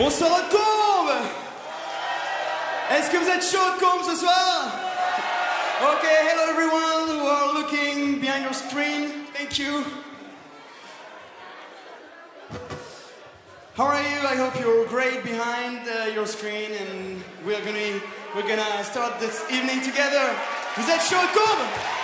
Bonsoir à Combe. Est-ce que vous êtes chaud de Combe ce soir? Okay, hello everyone who are looking behind your screen. Thank you. How are you? I hope you're great behind your screen, and we're gonna start this evening together. Vous êtes chaud de Combe?